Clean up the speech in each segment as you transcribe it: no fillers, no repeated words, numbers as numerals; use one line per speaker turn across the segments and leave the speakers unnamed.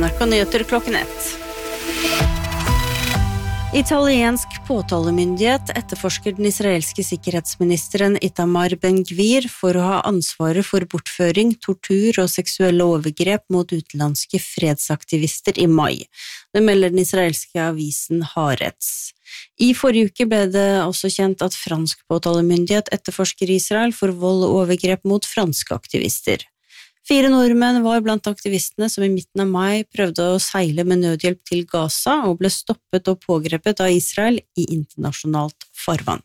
NRK Nyheter klokken 1. Italiensk påtalemyndighet etterforsker den israelske sikkerhetsministeren Itamar Ben-Gvir for å ha ansvaret for bortføring, tortur og seksuelle overgrep mot utenlandske fredsaktivister i mai. Det melder den israelske avisen Haaretz. I forrige uke ble det også kjent at fransk påtalemyndighet etterforsker Israel for vold og overgrep mot franske aktivister. 4 nordmenn var blant aktivistene som i midten av mai prøvde å seile med nødhjelp til Gaza og ble stoppet og pågrepet av Israel i internasjonalt farvann.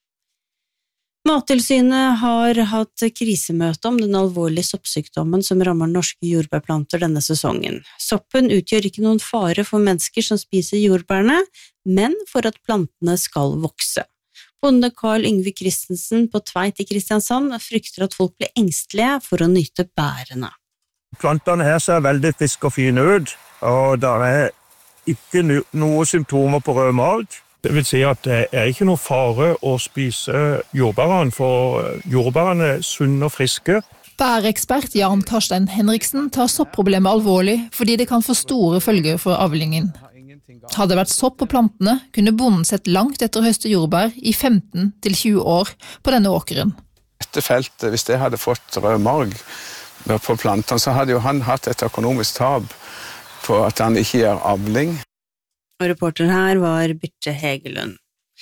Mattilsynet har hatt krisemøte om den alvorlige soppsykdommen som rammer norske jordbærplanter denne sesongen. Soppen utgjør ikke noen fare for mennesker som spiser jordbærene, men for at plantene skal vokse. Bonde Carl Yngve Christensen på Tveit i Kristiansand frykter at folk blir engstelige for å nyte bærene.
Plantene her ser veldig friske og fine ut, og det er ikke noen symptomer på rødmag. Det vil si at det er ikke noe fare å spise jordbærene, for jordbærene er sunne og friske.
Bærekspert Jan Karstein Henriksen tar soppproblemet alvorlig fordi det kan få store følger for avlingen. Hadde det vært sopp på plantene, kunne bonden sett langt etter å høste jordbær i 15 til 20 år på denne åkeren.
Dette feltet, hvis det hadde fått rød marg på plantene, så hadde jo han hatt et økonomisk tap på at han ikke gjør avling.
Og reporter her var Birte Hegelund.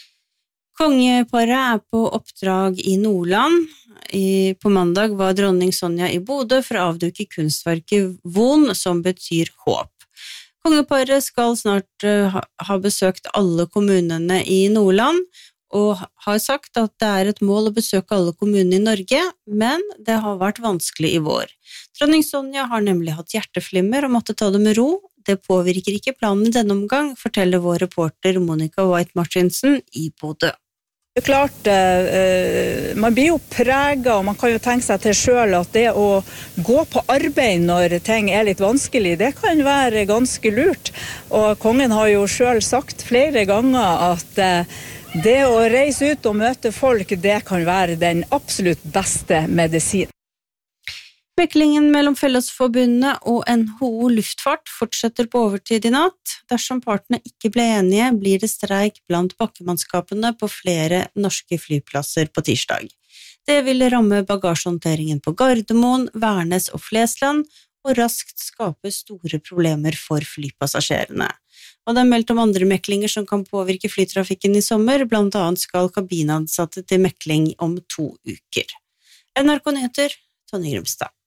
Kongeparet på oppdrag i Nordland. På mandag var dronning Sonja i Bodø for å avduke kunstverket Von, som betyr håp. Kongeparet skal snart ha besøkt alle kommunene i Nordland, og har sagt at det er et mål å besøke alle kommunene i Norge, men det har vært vanskelig i vår. Dronning Sonja har nemlig hatt hjerteflimmer og måtte ta det med ro. Det påvirker ikke planen i denne omgang, forteller vår reporter Monica White-Martinsen i Bodø.
Det er klart, man blir jo preget, og man kan jo tenke seg til selv at det å gå på arbeid når ting er litt vanskelig, det kan være ganske lurt. Og kongen har jo selv sagt flere ganger at det å reise ut og møte folk, det kan være den absolutt beste medisin.
Meklingen mellom Fellesforbundet og NHO Luftfart fortsetter på overtid i natt. Dersom partene ikke ble enige, blir det streik blant bakkemannskapene på flere norske flyplasser på tirsdag. Det vil ramme bagasjehåndteringen på Gardermoen, Værnes og Flesland, og raskt skape store problemer for flypassasjerene. Og det er meldt om andre meklinger som kan påvirke flytrafikken i sommer, blant annet skal kabinansatte til mekling om 2 uker. NRK Nyheter, Tonje Grimstad.